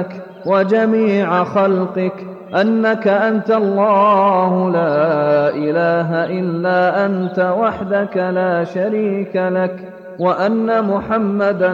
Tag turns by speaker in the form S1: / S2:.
S1: وجميع خلقك أنك أنت الله لا إله إلا أنت وحدك لا شريك لك، وأن محمدا